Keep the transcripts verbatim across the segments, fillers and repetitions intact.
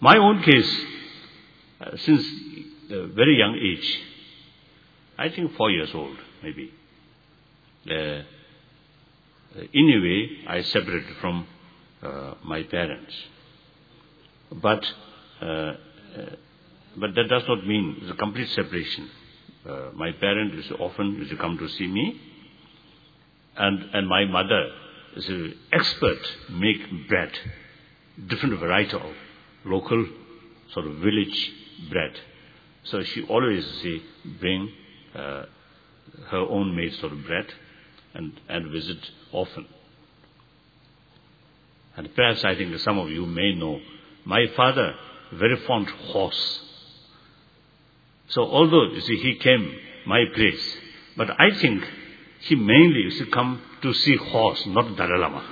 My own case, uh, since a very young age, I think four years old, maybe, uh, in a way, I separated from uh, my parents. But uh, uh, but that does not mean it's a complete separation. Uh, my parent is often used to come to see me, and and my mother is an expert make bread, different variety of local sort of village bread. So she always say bring uh, her own made sort of bread and and visit often. And perhaps I think some of you may know, my father very fond horse. So although you see he came my place, but I think he mainly used to come to see horse, not Dalai Lama.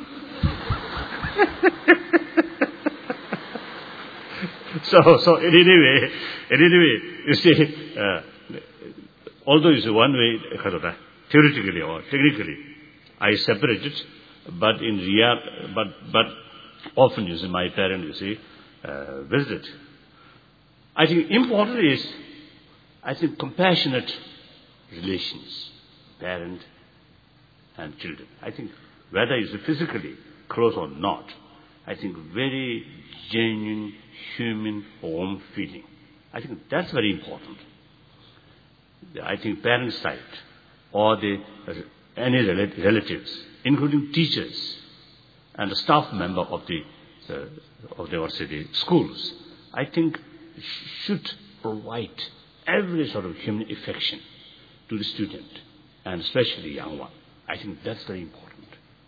so so in any way, in any way, you see, uh, although it's one way, theoretically or technically, I separated, but in real, but but often you see my parents, you see, uh, visit. I think important is, I think compassionate relations, parent and children. I think whether it's physically close or not, I think very genuine, human, warm feeling. I think that's very important. I think parents' side or the uh, any relatives, including teachers and the staff member of the uh, of the, what say, the schools, I think should provide every sort of human affection to the student, and especially the young one. I think that's very important.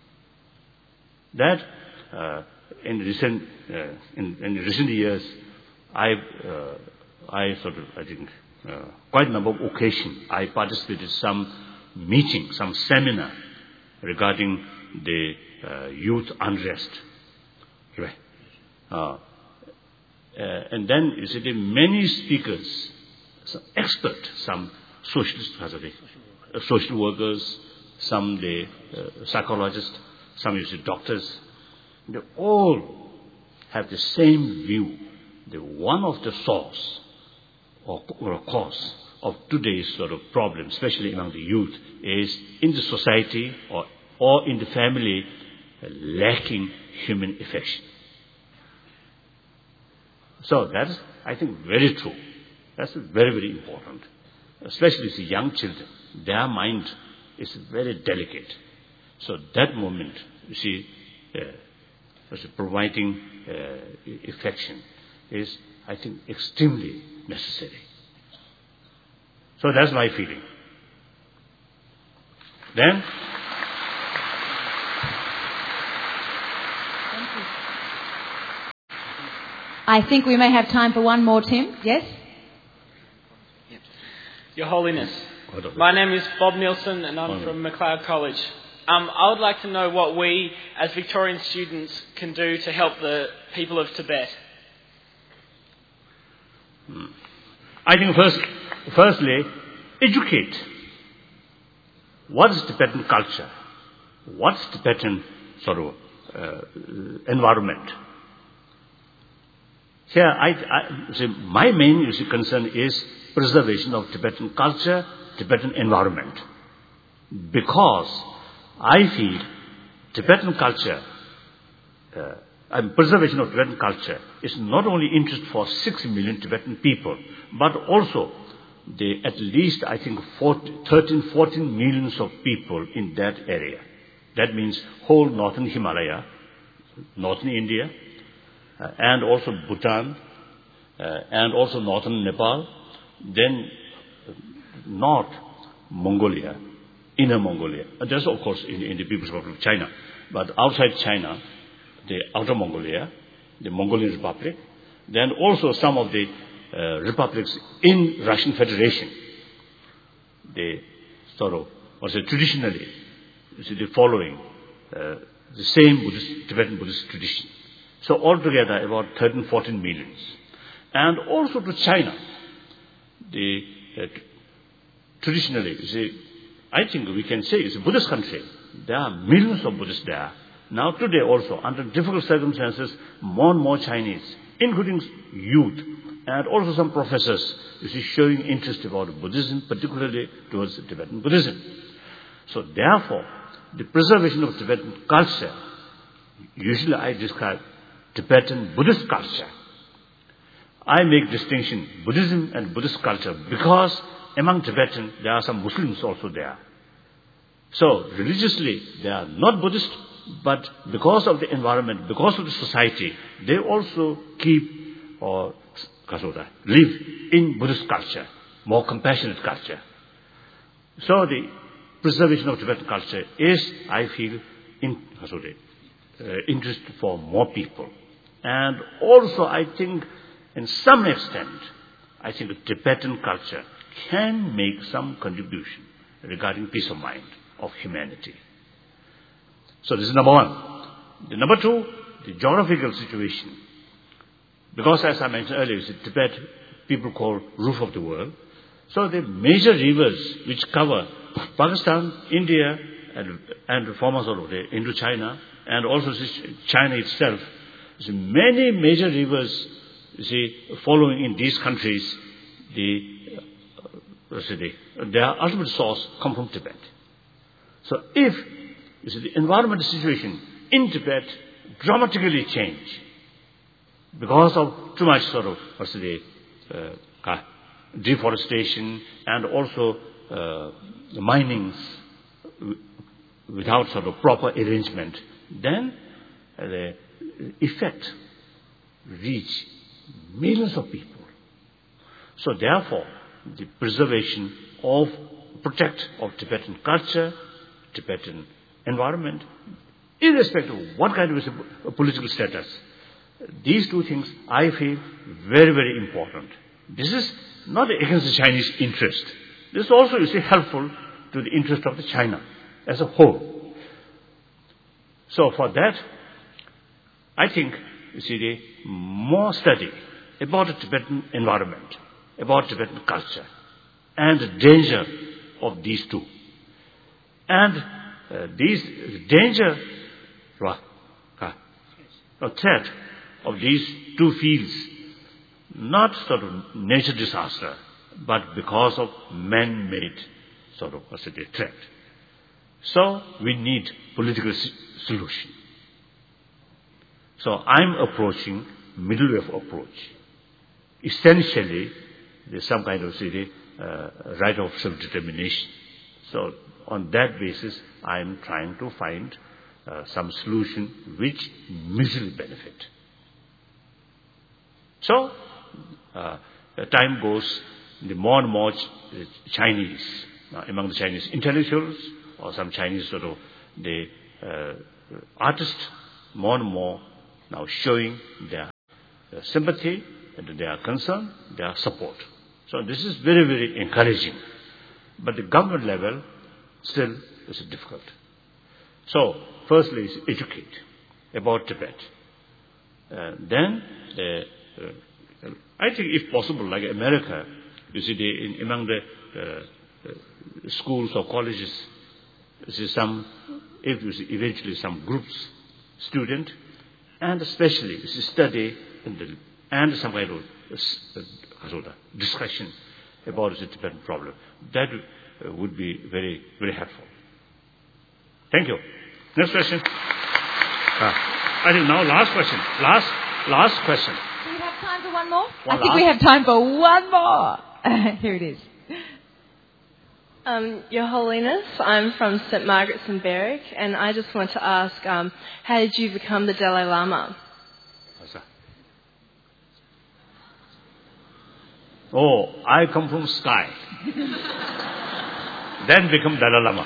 That uh, in recent uh, in, in recent years, I uh, I sort of I think uh, quite a number of occasions I participated in some meeting, some seminar regarding the uh, youth unrest, right? Uh, uh, and then you see the many speakers, some experts, some socialists, uh, social workers, some the uh, psychologists, some you see doctors. They all have the same view. The one of the source or, or cause of today's sort of problem, especially among the youth, is in the society or or in the family uh, lacking human affection. So that's, I think, very true. That's very, very important. Especially the young children. Their mind is very delicate. So that moment, you see, uh, providing uh, affection is, I think, extremely necessary. So that's my feeling. Then, I think we may have time for one more, Tim. Yes? Your Holiness, my name is Bob Nielsen and I'm from MacLeod College. Um, I would like to know what we, as Victorian students, can do to help the people of Tibet. Hmm. I think first, firstly, educate. What is Tibetan culture? What's Tibetan sort of uh, environment? Here, I, I see my main you see, concern is preservation of Tibetan culture, Tibetan environment. Because I feel Tibetan culture, uh, and preservation of Tibetan culture is not only interest for six million Tibetan people, but also the at least, I think, thirteen, fourteen millions of people in that area. That means whole northern Himalaya, northern India, uh, and also Bhutan, uh, and also northern Nepal, then North Mongolia, Inner Mongolia. And that's, of course, in, in the People's Republic of China. But outside China, the Outer Mongolia, the Mongolian Republic, then also some of the uh, republics in Russian Federation. They sort of, was it traditionally, you see, the following uh, the same Buddhist, Tibetan Buddhist tradition. So altogether about thirteen, fourteen millions. And also to China, the uh, traditionally, you see, I think we can say it's a Buddhist country. There are millions of Buddhists there. Now today also, under difficult circumstances, more and more Chinese including youth, and also some professors, you see, showing interest about Buddhism, particularly towards Tibetan Buddhism. So therefore, the preservation of Tibetan culture, usually I describe Tibetan Buddhist culture. I make distinction Buddhism and Buddhist culture because among Tibetans there are some Muslims also there. So religiously they are not Buddhist, but because of the environment, because of the society, they also keep or live in Buddhist culture, more compassionate culture. So the preservation of Tibetan culture is, I feel, in, uh, interest for more people. And also I think, in some extent, I think Tibetan culture can make some contribution regarding peace of mind of humanity. So this is number one. The number two, the geographical situation. Because as I mentioned earlier, Tibet people call roof of the world. So the major rivers which cover Pakistan, India, and, and the former sort of the Indochina, and also China itself, many major rivers, you see, following in these countries, the, uh, the their ultimate source come from Tibet. So if you see, the environmental situation in Tibet dramatically change because of too much sort of what's the uh, deforestation and also uh, the minings without sort of proper arrangement, then uh, the effect reach millions of people. So therefore, the preservation of, protect of Tibetan culture, Tibetan environment, irrespective of what kind of political status, these two things I feel very, very important. This is not against the Chinese interest. This is also, you see, helpful to the interest of the China as a whole. So for that, I think, you see, the more study about the Tibetan environment, about Tibetan culture, and the danger of these two. And uh, these danger, or threat of these two fields, not sort of nature disaster, but because of man-made sort of a threat. So we need political solution. So I'm approaching middle way of approach. Essentially, there's some kind of say, uh, right of self-determination. So on that basis, I'm trying to find uh, some solution which mutually benefit. So, uh, the time goes, the more and more ch- Chinese, uh, among the Chinese intellectuals, or some Chinese sort of the uh, artists, more and more now showing their, their sympathy, and their concern, their support. So this is very, very encouraging. But the government level still is difficult. So, firstly is educate about Tibet. Uh, then, the, uh, I think if possible, like America, you see, the, in, among the uh, uh, schools or colleges, you see some, if you see eventually some groups, student, and especially you see study in the, and some kind of uh, discussion about the Tibetan problem. That uh, would be very, very helpful. Thank you. Next question. Ah, I think now last question. Last, last question. Do we have time for one more? One I think last? we have time for one more. Here it is. Um, Your Holiness, I'm from Saint Margaret's in Berwick, and I just want to ask, um, how did you become the Dalai Lama? Oh, I come from sky. Then become Dalai Lama.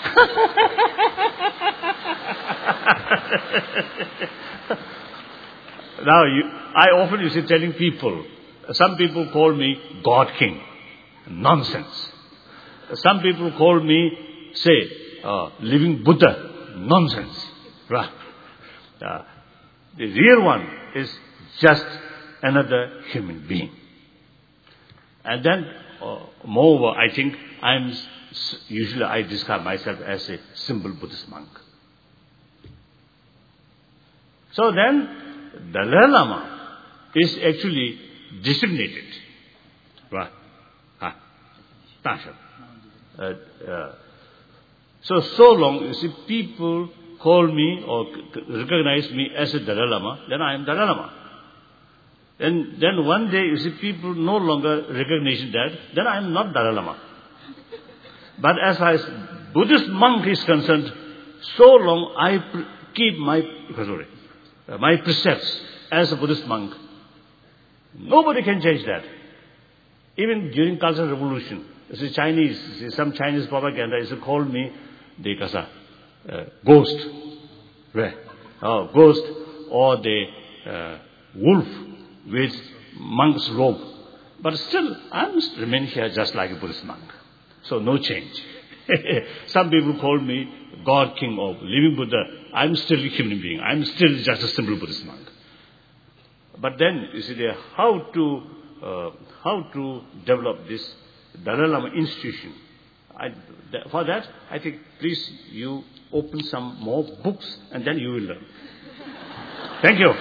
Now, you, I often you see telling people, some people call me God King. Nonsense. Some people call me, say, uh, living Buddha. Nonsense. Right. Uh, the real one is just another human being. And then, uh, moreover, I think I'm, usually I describe myself as a simple Buddhist monk. So then, Dalai Lama is actually designated. Right? Ah, Tasha. Uh, uh, so, so long, you see, people call me or recognize me as a Dalai Lama, then I am Dalai Lama. And then one day, you see, people no longer recognize that, then I am not Dalai Lama. But as far as Buddhist monk is concerned, so long I pre- keep my, sorry, uh, my precepts as a Buddhist monk. Nobody can change that. Even during Cultural Revolution, you see, Chinese, you see, some Chinese propaganda used to call me the kasa, uh, ghost, right? Oh, ghost, or the uh, wolf with monk's robe. But still, I must remain here just like a Buddhist monk. So no change. Some people call me God King or living Buddha. I'm still a human being. I'm still just a simple Buddhist monk. But then, you see, there, how to uh, how to develop this Dalai Lama institution. I, th- for that, I think, please, you open some more books and then you will learn. Thank you.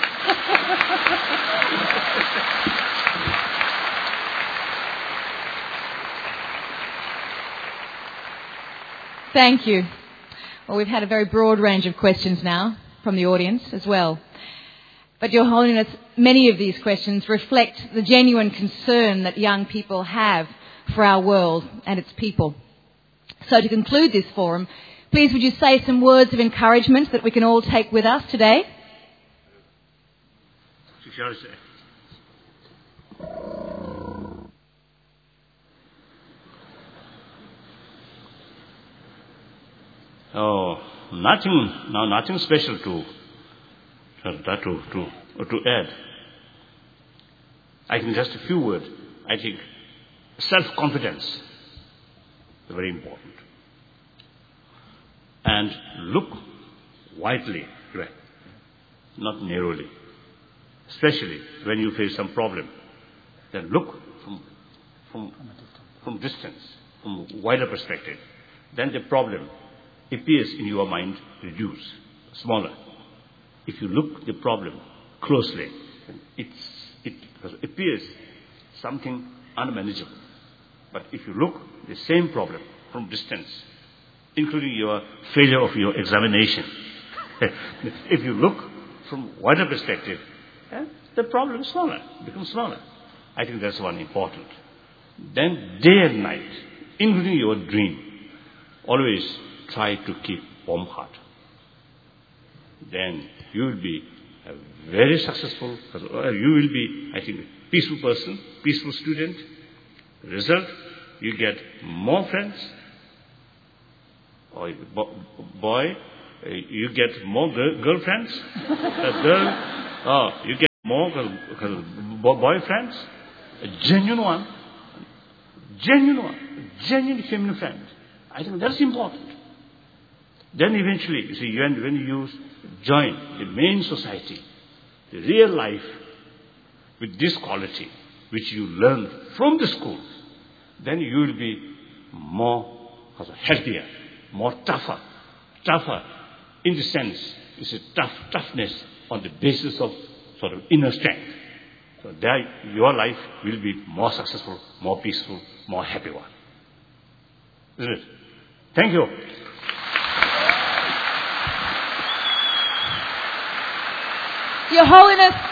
Thank you. Well, we've had a very broad range of questions now from the audience as well. But Your Holiness, many of these questions reflect the genuine concern that young people have for our world and its people. So to conclude this forum, please would you say some words of encouragement that we can all take with us today? Oh, nothing, no, nothing special to, to, to, to add. I think just a few words. I think self-confidence is very important. And look widely, right? Not narrowly. Especially when you face some problem. Then look from, from, from distance, from wider perspective. Then the problem appears in your mind reduced, smaller. If you look the problem closely, it's, it appears something unmanageable. But if you look the same problem from distance, including your failure of your examination, if you look from wider perspective, eh, the problem is smaller, becomes smaller. I think that's one important. Then day and night, including your dream, always try to keep warm heart. Then you will be a very successful, you will be, I think, a peaceful person, peaceful student. Result, you get more friends. Or boy, you get more girl, girlfriends. A girl, oh, you get more girl, boyfriends. A genuine one. Genuine one. Genuine feminine friend. I think that's important. Then eventually, you see, when, when you join the main society, the real life, with this quality, which you learn from the school, then you will be more healthier, more tougher, tougher in the sense, it's a tough, toughness on the basis of sort of inner strength. So there, your life will be more successful, more peaceful, more happy one. Isn't it? Thank you. Your Holiness,